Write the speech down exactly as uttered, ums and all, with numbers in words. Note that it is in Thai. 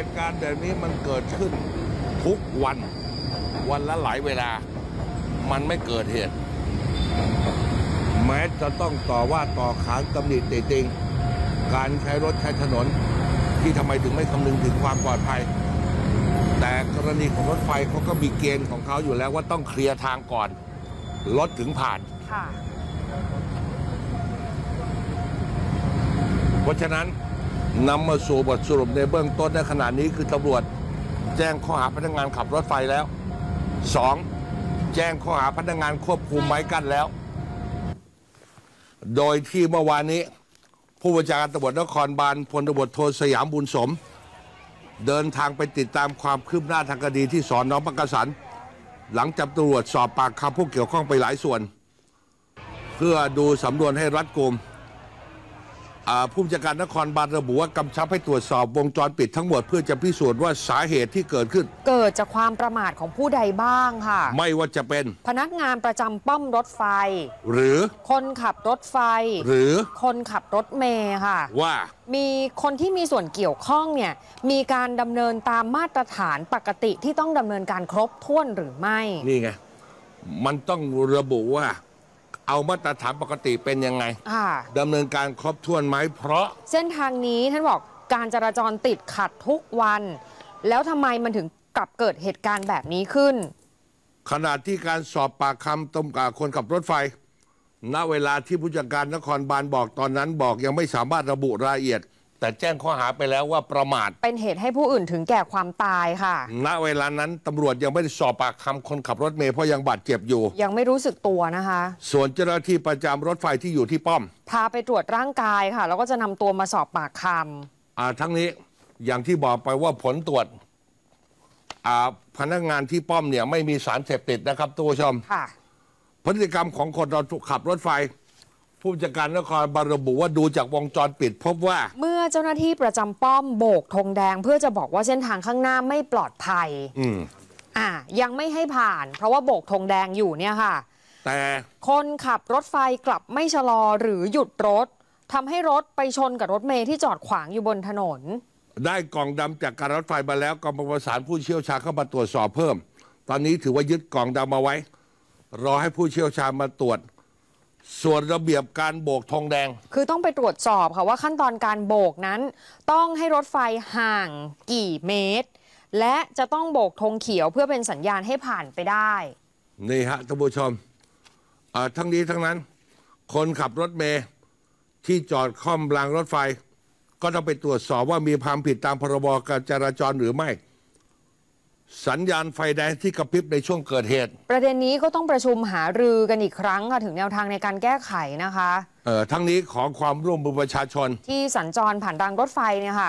ตุการณ์แบบนี้มันเกิดขึ้นทุกวันวันละหลายเวลามันไม่เกิดเหตุแม้จะต้องต่อว่าต่อขานตำหนิติติงการใช้รถใช้ถนนที่ทำไมถึงไม่คำนึงถึงความปลอดภัยแต่กรณีของรถไฟเขาก็มีเกณฑ์ของเขาอยู่แล้วว่าต้องเคลียร์ทางก่อนรถถึงผ่านค่ะเพราะฉะนั้นนำมาสู่บทสรุปในเบื้องต้นในขณะนี้คือตำรวจแจ้งข้อหาพนักงานขับรถไฟแล้วสองแจ้งข้อหาพนักงานควบคุมไม้กั้นแล้วโดยที่เมื่อวานนี้ผู้บัญชาการตำรวจนครบาลพลตำรวจโทสยามบุญสมเดินทางไปติดตามความคืบหน้าทางคดีที่สอน.มักกะสันหลังจากตำรวจสอบปากคำผู้เกี่ยวข้องไปหลายส่วนเพื่อดูสำนวนให้รัดกุมผู้บัญชาการนครบาลระบุว่ากำชับให้ตรวจสอบวงจรปิดทั้งหมดเพื่อจะพิสูจน์ว่าสาเหตุที่เกิดขึ้นเกิดจากความประมาทของผู้ใดบ้างค่ะไม่ว่าจะเป็นพนักงานประจำป้อมรถไฟหรือคนขับรถไฟหรือคนขับรถเมล์ค่ะว่ามีคนที่มีส่วนเกี่ยวข้องเนี่ยมีการดำเนินตามมาตรฐานปกติที่ต้องดำเนินการครบถ้วนหรือไม่นี่ไงมันต้องระบุว่าเอามาตรฐานปกติเป็นยังไงดำเนินการครบถ้วนไหมเพราะเส้นทางนี้ท่านบอกการจราจรติดขัดทุกวันแล้วทำไมมันถึงกลับเกิดเหตุการณ์แบบนี้ขึ้นขณะที่การสอบปากคำตำรวจคนขับรถไฟณเวลาที่ผู้จัดการนครบาลบอกตอนนั้นบอกยังไม่สามารถระบุรายละเอียดแต่แจ้งข้อหาไปแล้วว่าประมาทเป็นเหตุให้ผู้อื่นถึงแก่ความตายค่ะณเวลานั้นตำรวจยังไม่ได้สอบปากคำคนขับรถเมล์เพราะยังบาดเจ็บอยู่ยังไม่รู้สึกตัวนะคะส่วนเจ้าหน้าที่ประจำรถไฟที่อยู่ที่ป้อมพาไปตรวจร่างกายค่ะแล้วก็จะนำตัวมาสอบปากคำอ่าทั้งนี้อย่างที่บอกไปว่าผลตรวจอ่าพนักงานที่ป้อมเนี่ยไม่มีสารเสพติดนะครับตัวชมค่ะพฤติกรรมของคนเราขับรถไฟผู้จัดการนครบาลระบุว่าดูจากวงจรปิดพบว่าเมื่อเจ้าหน้าที่ประจำป้อมโบกธงแดงเพื่อจะบอกว่าเส้นทางข้างหน้าไม่ปลอดภัยอืมอ่ายังไม่ให้ผ่านเพราะว่าโบกธงแดงอยู่เนี่ยค่ะแต่คนขับรถไฟกลับไม่ชะลอหรือหยุดรถทำให้รถไปชนกับรถเมล์ที่จอดขวางอยู่บนถนนได้กล่องดำจากการรถไฟมาแล้วกองประสานผู้เชี่ยวชาญเข้ามาตรวจสอบเพิ่มตอนนี้ถือว่ายึดกล่องดำมาไว้รอให้ผู้เชี่ยวชาญมาตรวจส่วนระเบียบการโบกธงแดงคือต้องไปตรวจสอบค่ะว่าขั้นตอนการโบกนั้นต้องให้รถไฟห่างกี่เมตรและจะต้องโบกธงเขียวเพื่อเป็นสัญญาณให้ผ่านไปได้นี่ฮะท่านผู้ชมทั้งนี้ทั้งนั้นคนขับรถเมล์ที่จอดค่อมรางรถไฟก็ต้องไปตรวจสอบว่ามีความผิดตามพรบการจราจรหรือไม่สัญญาณไฟแดงที่กระพริบในช่วงเกิดเหตุประเด็นนี้ก็ต้องประชุมหารือกันอีกครั้งค่ะถึงแนวทางในการแก้ไขนะคะเอ่อทั้งนี้ขอความร่วมมือประชาชนที่สัญจรผ่านรางรถไฟเนี่ยค่ะ